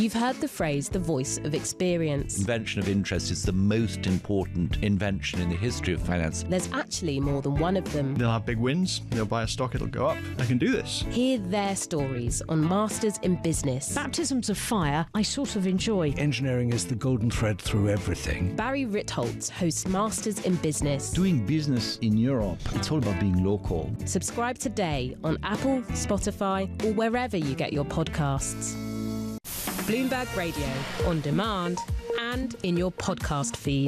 You've heard the phrase, the voice of experience. Invention of interest is the most important invention in the history of finance. There's actually more than one of them. They'll have big wins, they'll buy a stock, it'll go up. I can do this. Hear their stories on Masters in Business. Baptisms of fire, I sort of enjoy. Engineering is the golden thread through everything. Barry Ritholtz hosts Masters in Business. Doing business in Europe, it's all about being local. Subscribe today on Apple, Spotify, or wherever you get your podcasts. Bloomberg Radio, on demand and in your podcast feed.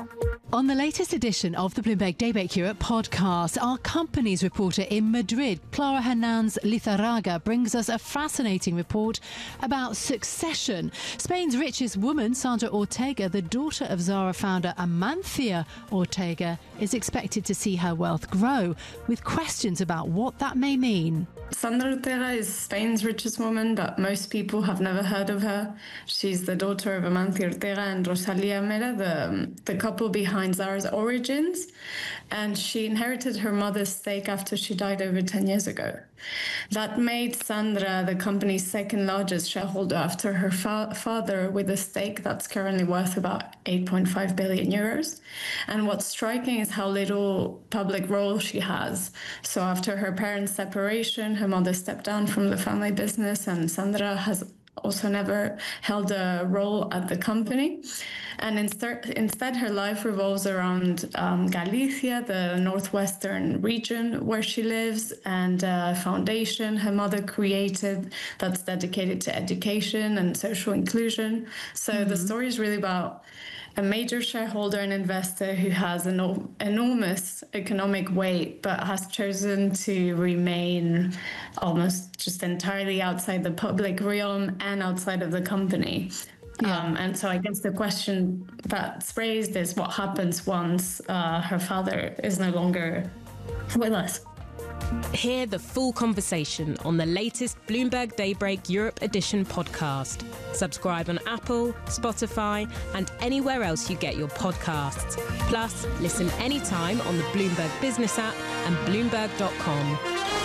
On the latest edition of the Bloomberg Daybreak Europe podcast, our company's reporter in Madrid, Clara Hernandez Lizarraga, brings us a fascinating report about succession. Spain's richest woman, Sandra Ortega, the daughter of Zara founder Amancio Ortega, is expected to see her wealth grow, with questions about what that may mean. Sandra Ortega is Spain's richest woman, but most people have never heard of her. She's the daughter of Amancio Ortega and Rosalía Mera, the couple behind Zara's origins, and she inherited her mother's stake after she died over 10 years ago. That made Sandra the company's second largest shareholder after her father, with a stake that's currently worth about 8.5 billion euros. And what's striking is how little public role she has. So after her parents' separation, her mother stepped down from the family business, and Sandra has also never held a role at the company. And instead her life revolves around Galicia, the northwestern region where she lives, and a foundation her mother created that's dedicated to education and social inclusion. So the story is really about a major shareholder and investor who has an enormous economic weight, but has chosen to remain almost just entirely outside the public realm and outside of the company. Yeah. And so I guess the question that's raised is what happens once her father is no longer with us. Hear the full conversation on the latest Bloomberg Daybreak Europe Edition podcast. Subscribe on Apple, Spotify, and anywhere else you get your podcasts. Plus, listen anytime on the Bloomberg Business app and Bloomberg.com.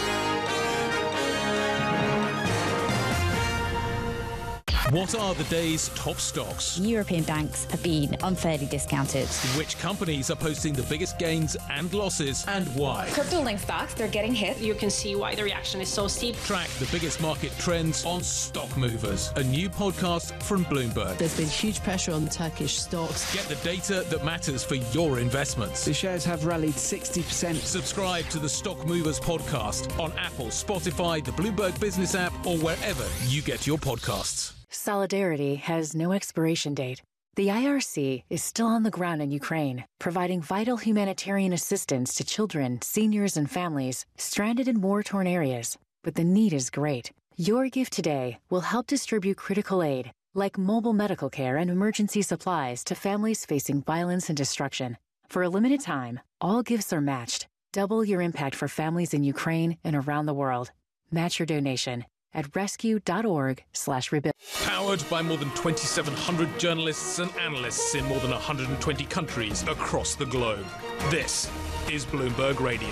What are the day's top stocks? European banks have been unfairly discounted. Which companies are posting the biggest gains and losses, and why? Crypto-linked stocks, they're getting hit. You can see why the reaction is so steep. Track the biggest market trends on Stock Movers, a new podcast from Bloomberg. There's been huge pressure on Turkish stocks. Get the data that matters for your investments. The shares have rallied 60%. Subscribe to the Stock Movers podcast on Apple, Spotify, the Bloomberg Business app, or wherever you get your podcasts. Solidarity has no expiration date. The IRC is still on the ground in Ukraine, providing vital humanitarian assistance to children, seniors, and families stranded in war-torn areas. But the need is great. Your gift today will help distribute critical aid, like mobile medical care and emergency supplies, to families facing violence and destruction. For a limited time, all gifts are matched. Double your impact for families in Ukraine and around the world. Match your donation at rescue.org/rebuild. Powered by more than 2,700 journalists and analysts in more than 120 countries across the globe. This is Bloomberg Radio.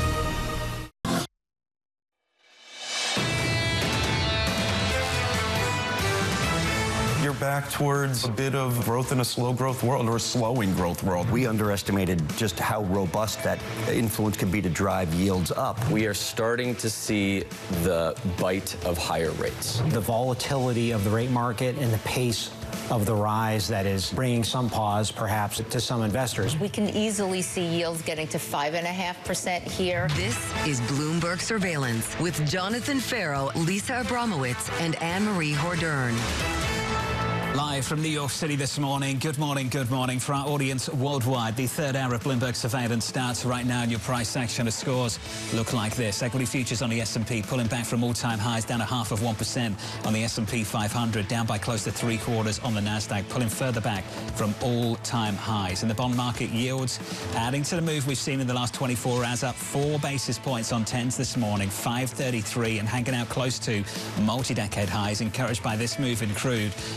You're back towards a bit of growth in a slow growth world, or a slowing growth world. We underestimated just how robust that influence can be to drive yields up. We are starting to see the bite of higher rates. The volatility of the rate market and the pace of the rise that is bringing some pause, perhaps, to some investors. We can easily see yields getting to 5.5% here. This is Bloomberg Surveillance with Jonathan Farrow, Lisa Abramowitz, and Anne-Marie Hordern. Live from New York City this morning. Good morning, good morning. For our audience worldwide, the third hour of Bloomberg Surveillance starts right now, and your price action of scores look like this. Equity futures on the S&P pulling back from all-time highs, down 0.5% on the S&P 500, down by close to 3/4 on the Nasdaq, pulling further back from all-time highs. In the bond market, yields adding to the move we've seen in the last 24 hours, up 4 basis points on 10s this morning, 5.33, and hanging out close to multi-decade highs, encouraged by this move in crude. WTI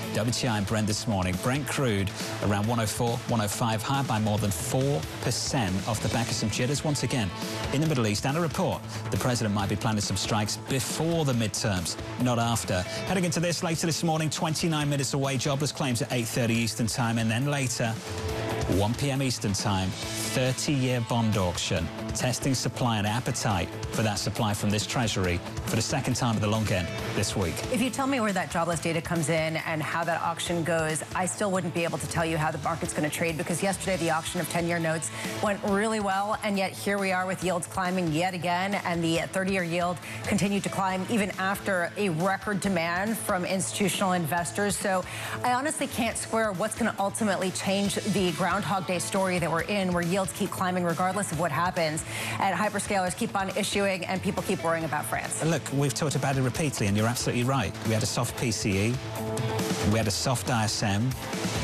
WTI and Brent this morning. Brent crude around 104, 105, higher by more than 4% off the back of some jitters once again in the Middle East, and a report the president might be planning some strikes before the midterms, not after. Heading into this later this morning, 29 minutes away, jobless claims at 8:30 Eastern Time, and then later, 1 p.m. Eastern Time, 30-year bond auction, testing supply and appetite for that supply from this Treasury for the second time at the long end this week. If you tell me where that jobless data comes in and how that auction goes, I still wouldn't be able to tell you how the market's going to trade, because yesterday the auction of 10-year notes went really well, and yet here we are with yields climbing yet again, and the 30-year yield continued to climb even after a record demand from institutional investors. So I honestly can't square what's going to ultimately change the Groundhog Day story that we're in, where yields keep climbing regardless of what happens, and hyperscalers keep on issuing, and people keep worrying about France. Look, we've talked about it repeatedly, and you're absolutely right. We had a soft PCE, we had a soft ISM,